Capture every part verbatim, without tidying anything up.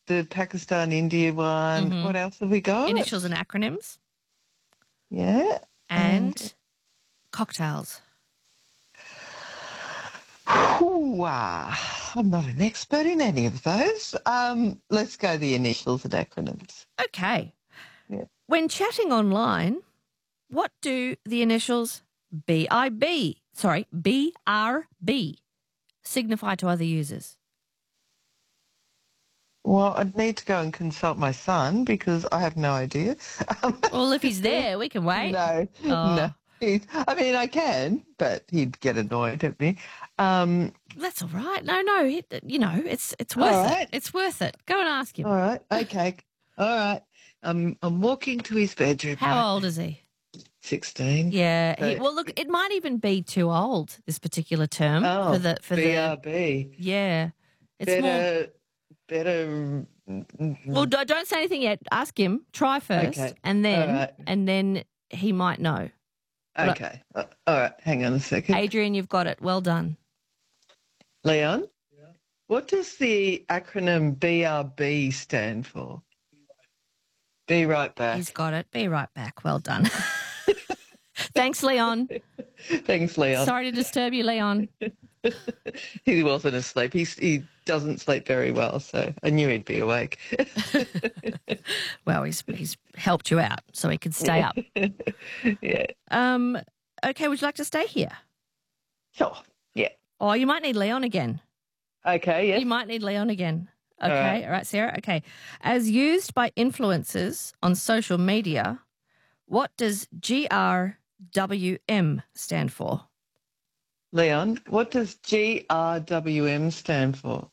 the Pakistan India one. Mhm. What else have we got? Initials and acronyms. Yeah. And cocktails. Ooh, ah, I'm not an expert in any of those. Um, let's go the initials and acronyms. Okay. Yeah. When chatting online, what do the initials B I B, sorry, B R B signify to other users? Well, I'd need to go and consult my son because I have no idea. Um, Well, if he's there, we can wait. no, Oh. no. He's, I mean, I can, but he'd get annoyed at me. Um, That's all right. No, no, it, you know, it's it's worth All it. right. It's worth it. Go and ask him. all right, okay, all right. I'm I'm walking to his bedroom. How right? old is he? Sixteen. Yeah. He, So- well, look, it might even be too old, this particular term. Oh, for the for B the R B. Yeah. It's more. Better, better. Well, don't, don't say anything yet. Ask him. Try first, Okay. and then All right. and then he might know. Okay. Uh, All right. Hang on a second. Adrian, you've got it. Well done. Leon, what does the acronym B R B stand for? Be right back. He's got it. Be right back. Well done. Thanks, Leon. Thanks, Leon. Sorry to disturb you, Leon. He wasn't asleep. He's, he doesn't sleep very well, so I knew he'd be awake. Well, he's he's helped you out so he could stay up. Yeah. Um. Okay, would you like to stay here? Sure. Yeah. Oh, you might need Leon again. Okay, yes. You might need Leon again. Okay, All all right. right. Sarah. Okay. As used by influencers on social media, what does G R W M stand for? Leon, what does G R W M stand for?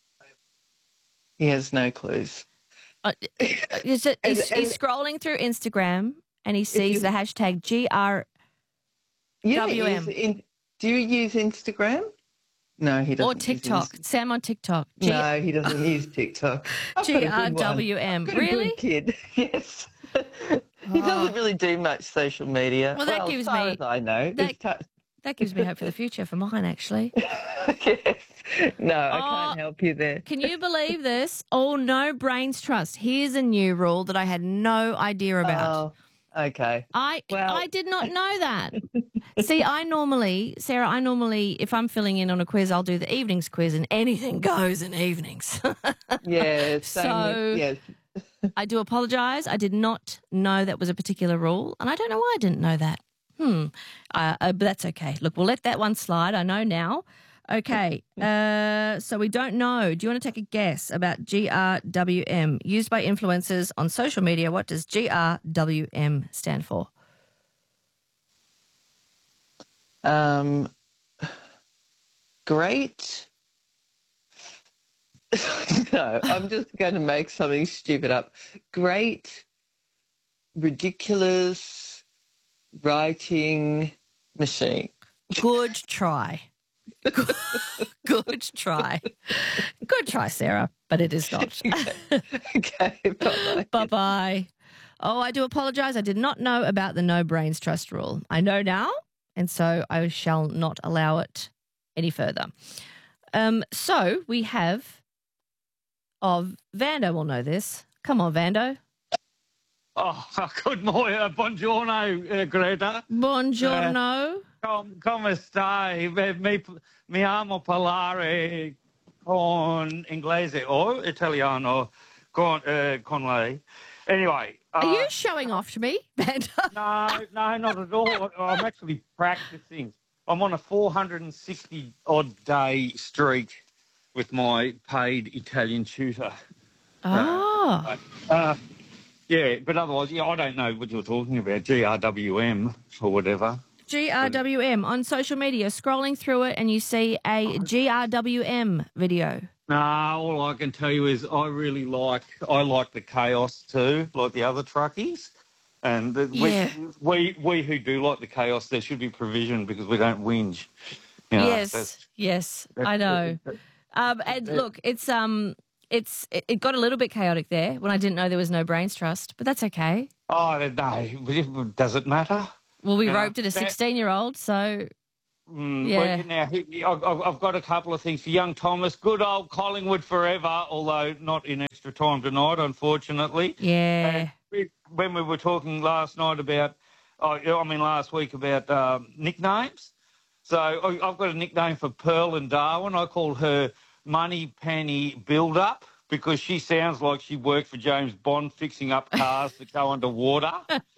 He has no clues. Uh, is it, he's, And- he's and- scrolling through Instagram and he sees you- the hashtag G R. You don't W M. use in, do you use Instagram? No, he doesn't. Or use TikTok. Inst- Sam on TikTok. G- no, he doesn't use TikTok. I've got a G good R one. W M. Got a Really? good kid. Yes. He doesn't really do much social media. Well, that gives as far me- as I know. that- It's tou- That gives me hope for the future for mine, actually. yes. No, I Oh. can't help you there. Can you believe this? Oh, no brains trust. Here's a new rule that I had no idea about. Oh, okay. I well- I did not know that. See, I normally, Sarah, I normally, if I'm filling in on a quiz, I'll do the evenings quiz and anything goes in evenings. Yeah. same So- with, yes. I do apologise. I did not know that was a particular rule, and I don't know why I didn't know that. Hmm. Uh, uh, but that's okay. Look, we'll let that one slide. I know now. Okay. Uh, so we don't know. Do you want to take a guess about G R W M? Used by influencers on social media, what does G R W M stand for? Um, great. No, I'm just going to make something stupid up. Great, ridiculous writing machine. Good try. Good, good try. Good try, Sarah, but it is not. Okay, bye. Bye-bye. Oh, I do apologise. I did not know about the no brains trust rule. I know now, and so I shall not allow it any further. Um, so we have, oh, Vando will know this. Come on, Vando. Oh, good morning, uh, buongiorno, uh, Greta. Buongiorno. Com, come stai? Eh, Mi, mi amo parlare con inglese o italiano con, uh, con lei. Anyway. Are uh, you showing off to me, Vando? No, no, not at all. I'm actually practicing. I'm on a four hundred sixty odd day streak with my paid Italian tutor. Oh. Uh, yeah, but otherwise, yeah, I don't know what you're talking about, G R W M or whatever. G R W M on social media, scrolling through it and you see a G R W M video. Nah, all I can tell you is I really like, I like the chaos too, like the other truckies. And the, Yeah. we, we we who do like the chaos, there should be provision because we don't whinge. You know, yes, that's- yes, I know. Um, and look, it's um, it's it, it got a little bit chaotic there when I didn't know there was no brains trust, but that's okay. Oh, no, does it matter? Well, we Yeah, roped at a that- sixteen-year-old, so Mm, Yeah. well, now, he- I've, I've I've got a couple of things for young Thomas. Good old Collingwood forever, although not in extra time tonight, unfortunately. Yeah. And we, when we were talking last night about, oh, I mean last week about um, nicknames, so I- I've got a nickname for Pearl in Darwin. I call her Money Penny Build-Up because she sounds like she worked for James Bond fixing up cars that go underwater.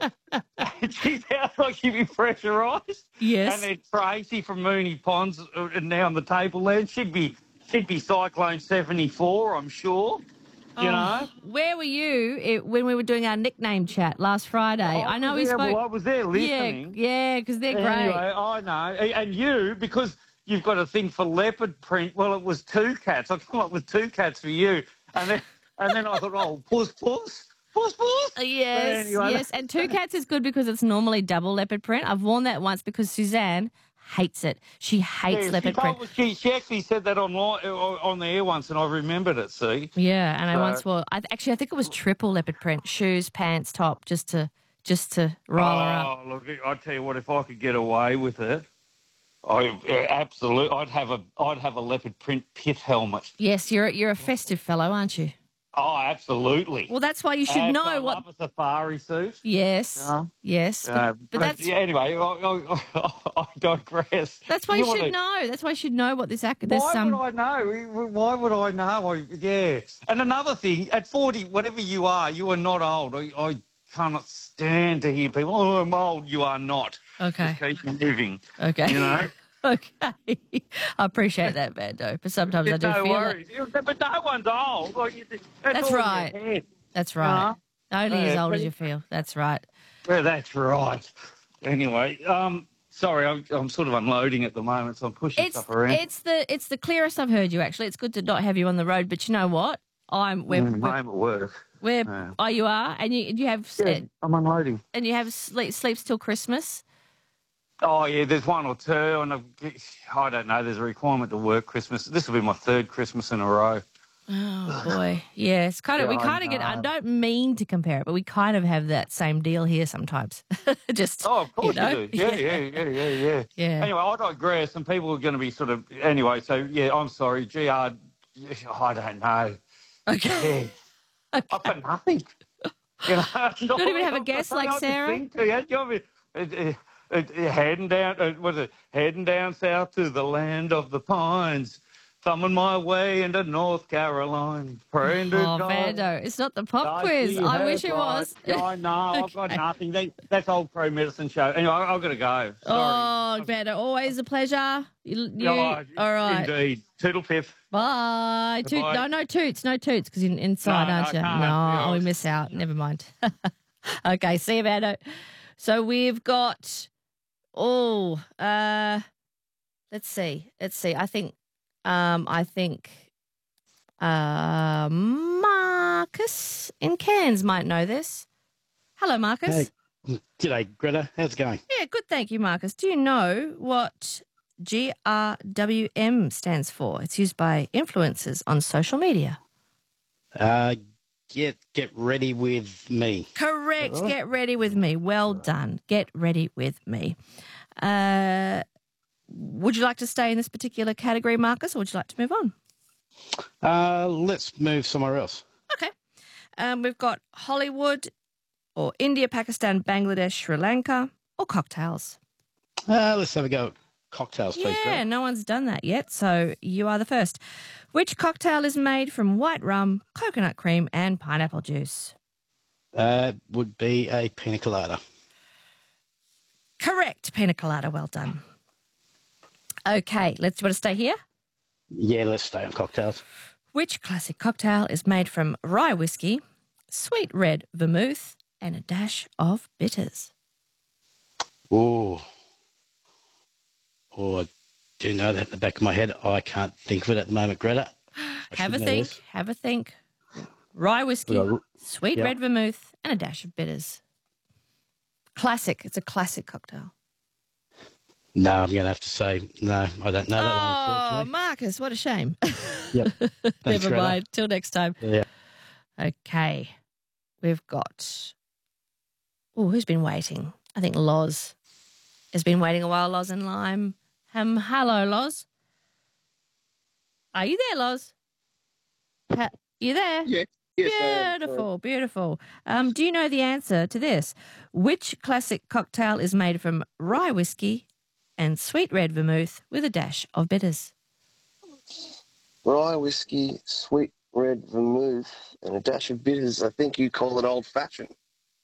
She sounds like she'd be pressurised. Yes. And then Tracy from Mooney Ponds uh, now on the table there, she'd be she'd be Cyclone seventy-four, I'm sure. You Oh, know? where were you it, when we were doing our nickname chat last Friday? I know we yeah, spoke. Well, I was there listening. Yeah, yeah, because they're Anyway, great. I know. A- And you, because you've got a thing for leopard print, well, it was two cats. I come up with two cats for you. And then and then I thought, oh, puss, puss, puss, puss. Uh, Yes, Anyway. yes. And two cats is good because it's normally double leopard print. I've worn that once because Suzanne hates it. She hates Yeah, leopard she, print. told, she, she actually said that online, on the air once, and I remembered it, see? Yeah, and I So- once wore. I, actually, I think it was triple leopard print: shoes, pants, top, just to just to roll her up. Oh, look, I tell you what, if I could get away with it, I yeah, absolutely, I'd have a, I'd have a leopard print pith helmet. Yes, you're you're a festive fellow, aren't you? Oh, absolutely. Well, that's why you should And know I what. love a safari suit. Yes, Yeah. yes, but, Uh, but that's yeah, anyway, I, I, I, I digress. that's why you, wanna- should know. That's why you should know what this act. There's Why some. would I know? Why would I know? I, yeah. And another thing, at forty, whatever you are, you are not old. I, I cannot stand to hear people, oh, I'm old. You are not. Okay. Just keep moving. Okay. You know? Okay. I appreciate that, Bando, but sometimes I do no feel worries. But no one's old. Like, you- that's That's all in your right. head. That's right. Uh-huh. Only as Yeah, old as but- you feel. That's right. Well, that's right. Anyway, um, sorry, I'm, I'm sort of unloading at the moment, so I'm pushing It's stuff around. it's the it's the clearest I've heard you. Actually, it's good to not have you on the road. But you know what? I'm we're Mm, we're, I'm at work. we're Yeah. oh you are, and you you have Yeah, I'm unloading. and you have sleep, sleeps till Christmas. Oh, yeah, there's one or two, and I've, I don't know, there's a requirement to work Christmas. This will be my third Christmas in a row. Oh boy, yeah. It's kind of we Yeah, I kind of get. I know. don't mean to compare it, but we kind of have that same deal here sometimes. Just Oh, of course you, know? do. Yeah, yeah, yeah, yeah, yeah. Yeah. Anyway, I digress, and people are going to be sort of... Anyway, so, yeah, I'm sorry. G R, I don't know. Okay. Yeah. I've got nothing. You know, Don't even have a guess like Sarah? You know, me, it, it, it, it, heading down, uh, what is it? Heading down south to the land of the pines, thumbing my way into North Carolina, praying to Oh, God. Vando, it's not the pop I quiz. see I her wish it bright. was. Yeah, I know. I've got Okay. nothing. They, that's old pro medicine show. Anyway, I, I've got to go. Sorry. Oh, Vando, always a pleasure. You, you, Oh, all right. Indeed. Toodle piff. Bye. Toot, Goodbye. no, no toots, no toots, because you're inside, No, no, aren't I you? can't. No, Yeah, I we was- miss out. Never mind. Okay, see you, Vando. So we've got, oh, uh, let's see, let's see. I think, um, I think, uh, Marcus in Cairns might know this. Hello, Marcus. Hey. G'day, Greta. How's it going? Yeah, good. Thank you, Marcus. Do you know what G R W M stands for? It's used by influencers on social media. Uh, get get ready with me. Correct. All right. Get ready with me. Well done. Get ready with me. Uh, would you like to stay in this particular category, Marcus, or would you like to move on? Uh, let's move somewhere else. Okay. Um, we've got Hollywood, or India, Pakistan, Bangladesh, Sri Lanka, or cocktails. Uh, let's have a go at cocktails, please, Yeah, Greta. no one's done that yet, so you are the first. Which cocktail is made from white rum, coconut cream, and pineapple juice? Uh, would be a pina colada. Correct, pina colada. Well done. Okay, let's want to stay here. Yeah, let's stay on cocktails. Which classic cocktail is made from rye whiskey, sweet red vermouth, and a dash of bitters? Oh, oh, I do know that in the back of my head. I can't think of it at the moment, Greta. I Have a should know think. this. Have a think. Rye whiskey, Yeah, sweet yeah. red vermouth, and a dash of bitters. Classic. It's a classic cocktail. No, I'm going to have to say no. I don't know that one, Oh, unfortunately. Marcus, what a shame. Yep. Thanks, Never Greta. mind. Till next time. Yeah. Okay. We've got. Oh, who's been waiting? I think Loz has been waiting a while. Loz and Lime. Um, hello, Loz. Are you there, Loz? Ha- you there? Yeah. Yes, I am. Beautiful, beautiful. Um, do you know the answer to this? Which classic cocktail is made from rye whiskey and sweet red vermouth with a dash of bitters? Rye whiskey, sweet red vermouth, and a dash of bitters. I think you call it old-fashioned.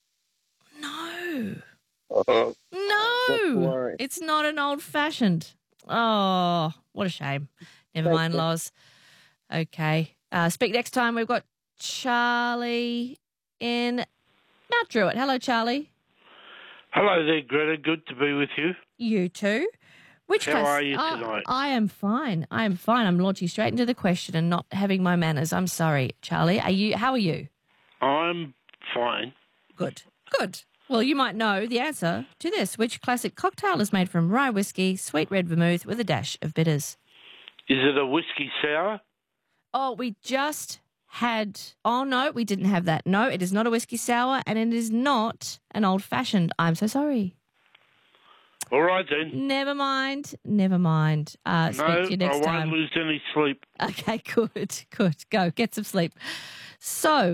No. Uh, No, worry. it's not an old fashioned. Oh, what a shame. Never mind, Loz. Okay. Uh, speak next time. We've got Charlie in Mount Druitt. Hello, Charlie. Hello there, Greta. Good to be with you. You too. Which How class- are you Oh, tonight? I am fine. I am fine. I'm launching straight into the question and not having my manners. I'm sorry, Charlie. Are you? How are you? I'm fine. Good. Good. Well, you might know the answer to this. Which classic cocktail is made from rye whiskey, sweet red vermouth with a dash of bitters? Is it a whiskey sour? Oh, we just had. Oh, no, we didn't have that. No, it is not a whiskey sour and it is not an old fashioned. I'm so sorry. All right then. Never mind. Never mind. Uh, speak No, to you I next won't time. lose any sleep. Okay, good. Good. Go. Get some sleep. So,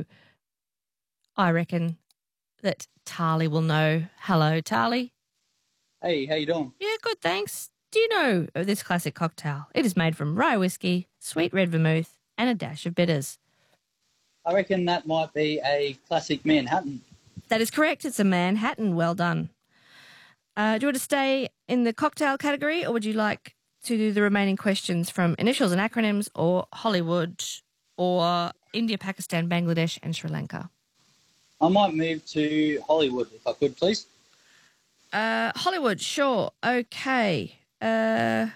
I reckon that Tarly will know. Hello, Tarly. Hey, how you doing? Yeah, good, thanks. Do you know of this classic cocktail? It is made from rye whiskey, sweet red vermouth, and a dash of bitters. I reckon that might be a classic Manhattan. That is correct. It's a Manhattan. Well done. Uh, do you want to stay in the cocktail category, or would you like to do the remaining questions from initials and acronyms, or Hollywood, or India, Pakistan, Bangladesh, and Sri Lanka? I might move to Hollywood if I could, please. Uh, Hollywood, sure. Okay. Uh,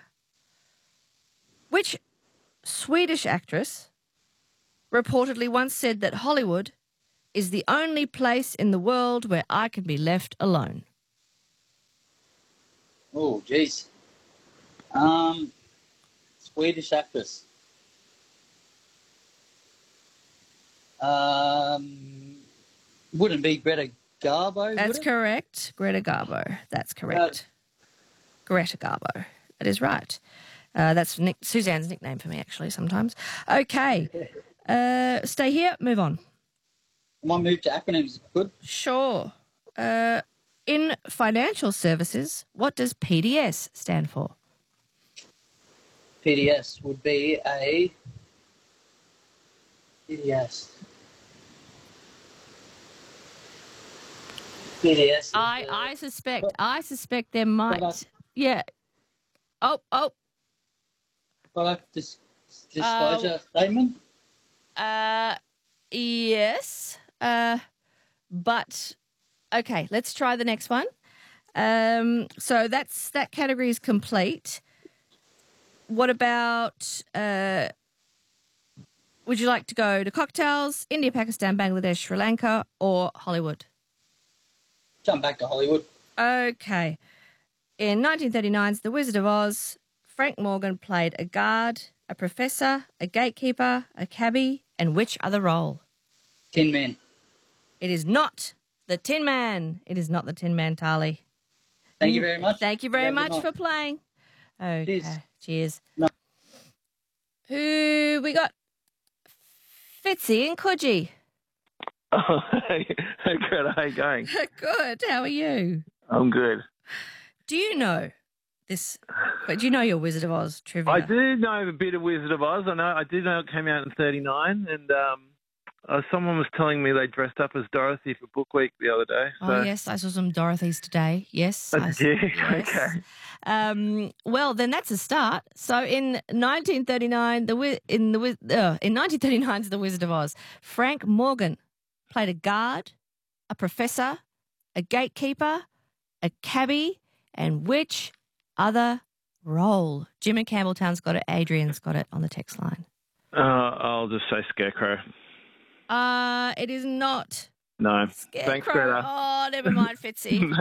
which Swedish actress reportedly once said that Hollywood is the only place in the world where I can be left alone? Oh, geez. Um, Swedish actress. Um, wouldn't be Greta Garbo, That's would it? correct. Greta Garbo. That's correct. Greta Garbo. That is right. Uh, that's Nick, Suzanne's nickname for me, actually, sometimes. Okay. Uh, stay here. Move on. I might move to acronyms if I could. Sure. Uh, in financial services, what does P D S stand for? P D S would be a... P D S. P D S. I, I suspect, I suspect there might, Product. yeah. Oh, oh, Product dis- disclosure statement. uh, yes. Uh, but, okay, let's try the next one. Um, so that's, that category is complete. What about, uh, would you like to go to cocktails, India, Pakistan, Bangladesh, Sri Lanka, or Hollywood? Jump back to Hollywood. Okay. In nineteen thirty-nine's The Wizard of Oz, Frank Morgan played a guard, a professor, a gatekeeper, a cabbie, and which other role? Tin Man. It is not the Tin Man. It is not the Tin Man, Tarly. Thank you very much. Thank you very Have a good much night. for playing. Okay. Cheers. Cheers. No. Who we got? Fitzy and Coogee. Oh, hey, hey, Greta, how you going? Good. How are you? I'm good. Do you know this? Do you know your Wizard of Oz trivia? I do know a bit of Wizard of Oz. I know. I did know it came out in thirty-nine, and um, uh, someone was telling me they dressed up as Dorothy for Book Week the other day. So. Oh, yes, I saw some Dorothy's today. Yes. Oh, I did you? yes. Okay. Um, well, then that's a start. So in nineteen thirty-nine, the Wi- in the Wiz- uh, in nineteen thirty-nine's The Wizard of Oz, Frank Morgan played a guard, a professor, a gatekeeper, a cabbie, and which other role? Jim in Campbelltown's got it. Adrian's got it on the text line. Uh, I'll just say Scarecrow. Uh, it is not. No. Scarecrow. Thanks, Greta. Oh, never mind, Fitzy.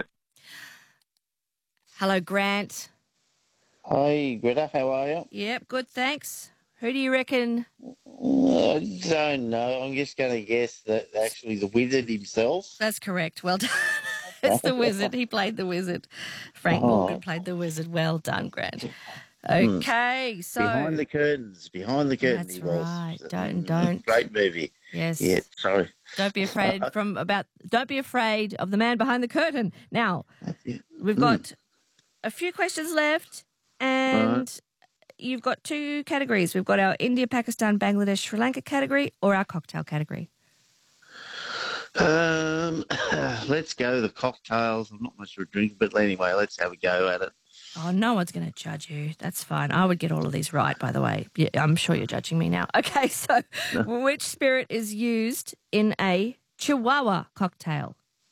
Hello, Grant. Hi, Greta. How are you? Yep, good, thanks. Who do you reckon? Uh, I don't know. I'm just going to guess that actually the wizard himself. That's correct. Well done. It's the wizard. He played the wizard. Frank Oh. Morgan played the wizard. Well done, Grant. Okay, so Behind the curtains. Behind the curtains. That's he was. right. Don't- Mm, don't. Great movie. Yes. Yeah, sorry. Don't be afraid from about. Don't be afraid of the man behind the curtain. Now, we've got a few questions left, and Right. you've got two categories. We've got our India, Pakistan, Bangladesh, Sri Lanka category, or our cocktail category. Um, let's go the cocktails. I'm not much of a drinker, but anyway, let's have a go at it. Oh, no one's going to judge you. That's fine. I would get all of these right, by the way. Yeah, I'm sure you're judging me now. Okay, so which spirit is used in a Chihuahua cocktail?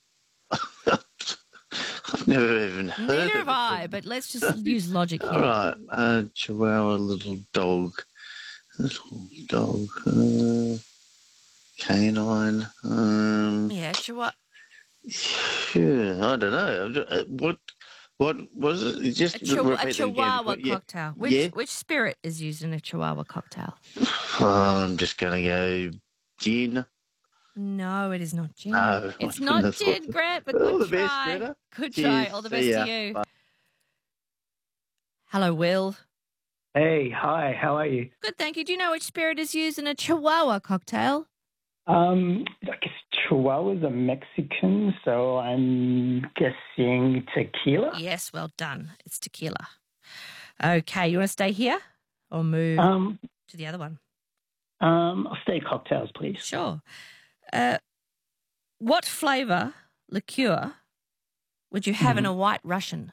I've never even heard Neither of have it. I, but let's just use logic All here. right, uh, Chihuahua, little dog, little dog, uh, canine. Um, Yeah, Chihuahua. yeah, I don't know. Uh, What, what was it? You Just A, chihu- a repeat it again. Chihuahua What- yeah. cocktail. Which Yeah. which spirit is used in a Chihuahua cocktail? Oh, I'm just going to go gin. No, it is not gin. No, it's I not couldn't gin, afford- Grant, but All good the best, try. Greta. Good Cheers. try. All the best See to ya. you. Bye. Hello, Will. Hey, hi, how are you? Good, thank you. Do you know which spirit is used in a Chihuahua cocktail? Um, I guess Chihuahuas are Mexican, so I'm guessing tequila. Yes, well done. It's tequila. Okay, you want to stay here or move Um, to the other one? um, I'll stay cocktails, please. Sure. Uh, what flavour liqueur would you have in Mhm. a White Russian?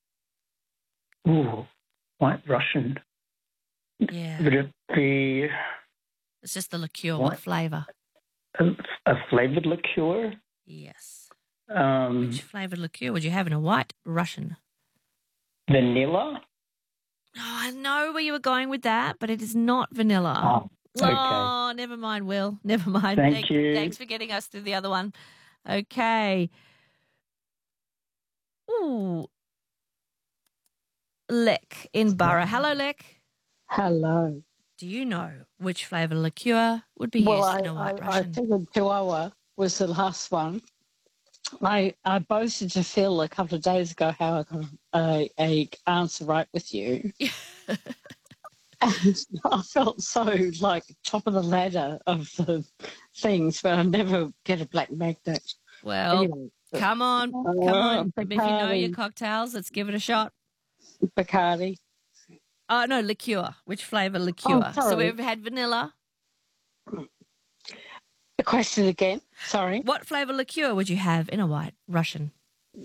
Ooh, White Russian. Yeah, Would it be it's just the liqueur. What What? flavour? a, a flavored liqueur? Yes. Um, Which flavoured liqueur would you have in a White Russian? vanilla? Oh, I know where you were going with that, but it is not vanilla. Oh, okay. Oh, never mind, Will. Never mind. Thank you. Thanks for getting us through the other one. Okay. Ooh. Lek in Borough. Hello, Lek. Hello. Do you know which flavour liqueur would be Well, used I, in a White I, I Russian? figured Chihuahua was the last one. I, I boasted to Phil a couple of days ago how I got a, a answer right with you. And I felt so like top of the ladder of the things, but I never get a black magnet. Well, Anyway, come on. Come uh, on. If you know your Bacardi. cocktails, let's give it a shot. Bacardi. Oh, no, liqueur. Which flavour liqueur? so sorry. we've had vanilla. The question again. Sorry. What flavour liqueur would you have in a White Russian?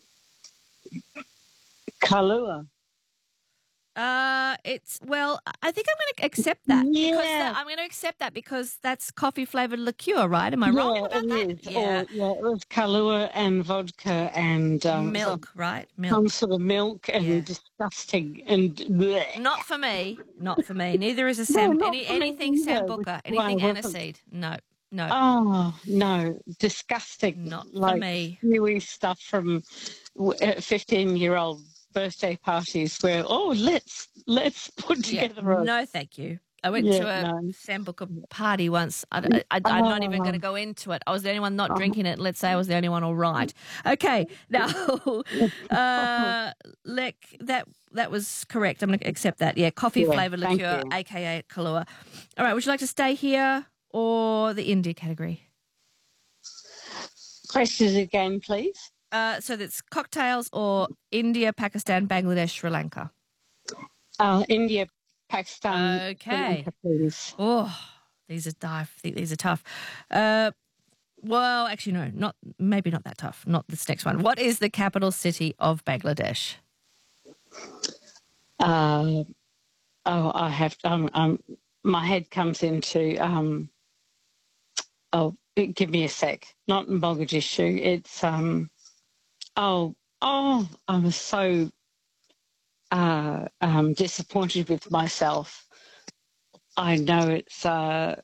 Kahlua. Uh, it's well. I think I'm going to accept that because Yeah. that, I'm going to accept that because that's coffee flavored liqueur, right? Am I wrong Yeah, about it that? is. Yeah, Or, yeah, it was Kahlua and vodka and um, milk, right? Some, Milk. some sort of milk and Yeah. disgusting and bleh. Not for me. Not for me. Neither is a sam. not any for me anything either, sambuca. which is Anything why I wasn't- aniseed. No, no, Oh no, disgusting! not for like me. Chewy stuff from fifteen-year-old birthday parties where oh let's let's put Yeah, together a no, thank you. I went Yeah, to a no. sambuca party once. I, I, I, I'm not even going to Oh. go into it. I was the only one not Oh. drinking it. Let's say I was the only one all right. Okay, now, uh, Lek, that that was correct. I'm going to accept that. Yeah, coffee Yeah, flavoured thank liqueur, you. a k a. Kahlua. All right, would you like to stay here or the India category? questions again, please. Uh, so that's cocktails or India, Pakistan, Bangladesh, Sri Lanka. Uh, India, Pakistan, Sri Okay. Lanka, please. Oh, these are tough. These are tough. Uh, well, actually, no, not maybe not that tough. Not this next one. What is the capital city of Bangladesh? Uh, oh, I have. Um, um, my head comes into. Um, oh, give me a sec. Not in Mogadishu. It's. Um, oh, oh, I'm so uh, um, disappointed with myself. I know it's uh,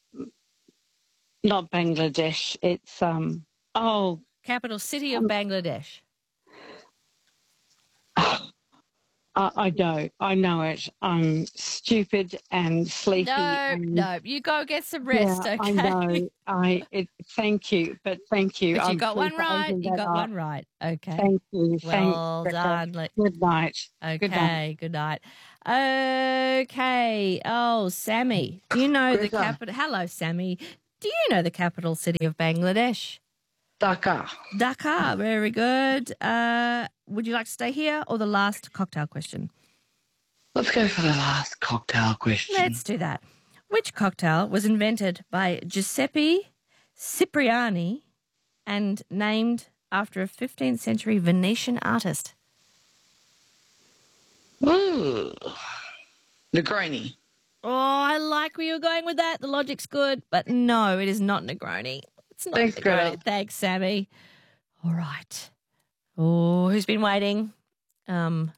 not Bangladesh. It's um. Oh, Capital city of Bangladesh. I, I know. I know it. I'm stupid and sleepy. No, and, no, you go get some rest. yeah, Okay. I know. I it, thank you, but thank you. But you I'm got one sorry for right. opening You that got up. one right. Okay. Thank you. Well Thanks, done. Let- Good night. Okay. Good night. Good night. Okay. Oh, Sammy, do you know the Greta. capital? Hello, Sammy. Do you know the capital city of Bangladesh? Dhaka. Dhaka. Very good. Uh, would you like to stay here or the last cocktail question? Let's go for the last cocktail question. Let's do that. Which cocktail was invented by Giuseppe Cipriani and named after a fifteenth century Venetian artist? Ooh. Negroni. Oh, I like where you're going with that. The logic's good, but no, it is not Negroni. It's not Thanks, Negroni. Greta. Thanks, Sammy. All right. Oh, who's been waiting? Um.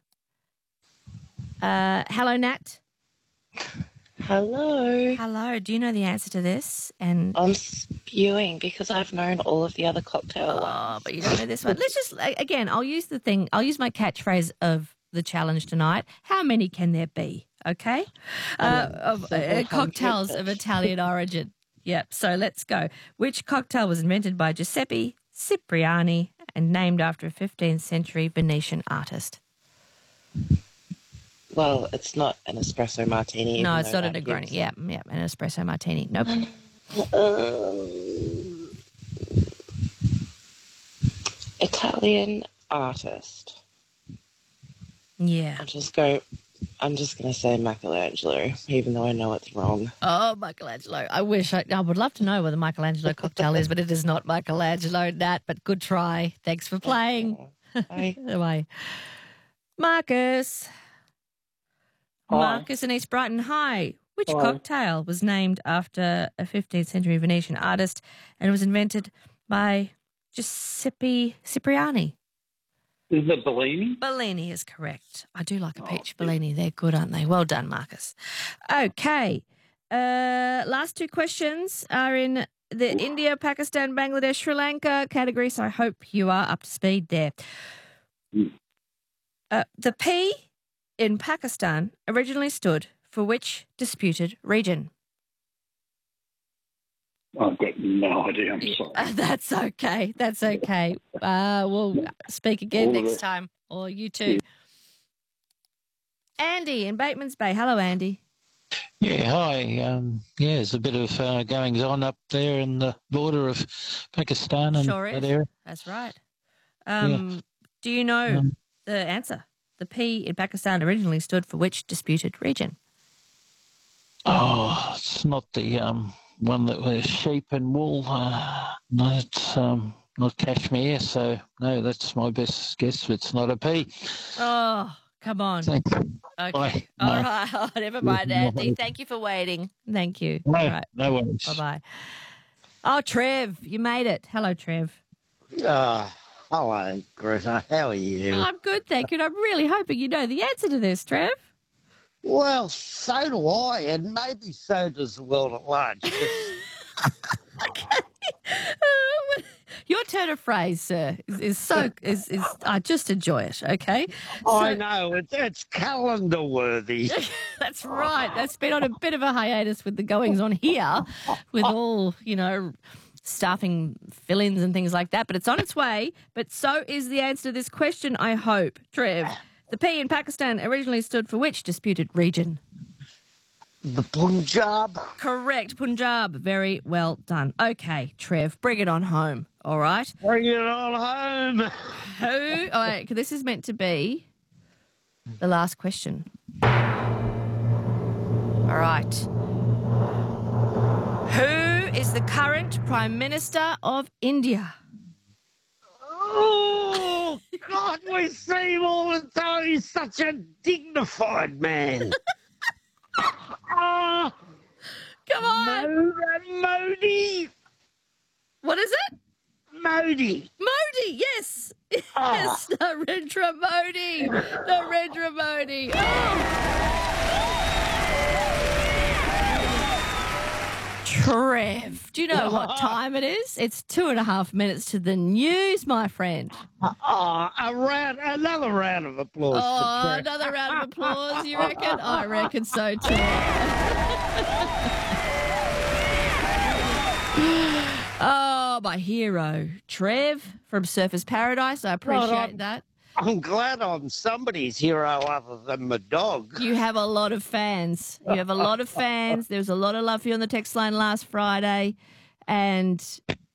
Uh, hello, Nat. Hello. Hello. Do you know the answer to this? And I'm spewing because I've known all of the other cocktail oh, ones. but you don't know this one. Let's just again. I'll use the thing. I'll use my catchphrase of the challenge tonight. How many can there be? Okay, uh, of uh, cocktails of Italian origin. Yep. So let's go. Which cocktail was invented by Giuseppe Cipriani and named after a fifteenth century Venetian artist? Well, it's not an espresso martini. No, even it's though not a that Negroni. is- Yeah, yeah, an espresso martini. Nope. Um, Italian artist. Yeah. I'll just go. I'm just going to say Michelangelo, even though I know it's wrong. Oh, Michelangelo. I wish I, I would love to know what the Michelangelo cocktail is, but it is not Michelangelo, Nat, but good try. Thanks for playing. Bye. Bye. Marcus. Hi. Marcus in East Brighton. Hi. Which Hi. cocktail was named after a fifteenth century Venetian artist and was invented by Giuseppe Cipriani? Is it Bellini? Bellini is correct. I do like a peach Bellini. They're good, aren't they? Well done, Marcus. Okay. Uh, last two questions are in the India, Pakistan, Bangladesh, Sri Lanka category, so I hope you are up to speed there. Uh, the P in Pakistan originally stood for which disputed region? I've got no idea. I'm sorry. Uh, that's okay. That's okay. Uh, we'll speak again All of next it. time. Or you too. Andy in Bateman's Bay. Hello, Andy. Yeah, hi. Um, yeah, there's a bit of uh, goings on up there in the border of Pakistan and Sure that is. area. That's right. Um, Do you know Um, the answer? The P in Pakistan originally stood for which disputed region? Oh, it's not the um, one that was sheep and wool. Uh, no, it's um, not Kashmir. So, no, that's my best guess. It's not a P. Oh, come on. Thanks. Okay. Bye. All No. right. Oh, never mind, Andy. Thank you for waiting. Thank you. No, All right. no worries. Bye-bye. Oh, Trev, you made it. Hello, Trev. Ah, hello, Greta. How are you? I'm good, thank you. And I'm really hoping you know the answer to this, Trev. Well, so do I, and maybe so does the world at large. Your turn of phrase, sir, is, is so is, is I just enjoy it. Okay, I know it's it's calendar worthy. that's right. That's been on a bit of a hiatus with the goings on here, with all you know, staffing fill-ins and things like that. But it's on its way. But so is the answer to this question. I hope, Trev. The P in Pakistan originally stood for which disputed region? The Punjab. Correct, Punjab. Very well done. Okay, Trev, bring it on home. All right. Bring it on home. Who? All right, 'cause this is meant to be the last question. All right. Who is the current Prime Minister of India? Oh, God, we see him all the time. He's such a dignified man. Oh, come on. Modi. What is it? Modi. Modi, yes. Yes, Narendra Modi. Narendra Modi. Oh. Trev, do you know what time it is? It's two and a half minutes to the news, my friend. Oh, a round, another round of applause. Oh, for Trev. another round of applause, you reckon? I reckon so too. Oh, my hero, Trev from Surfers Paradise. I appreciate Well, I'm- that. I'm glad I'm somebody's hero other than my dog. You have a lot of fans. You have a lot of fans. There was a lot of love for you on the text line last Friday. And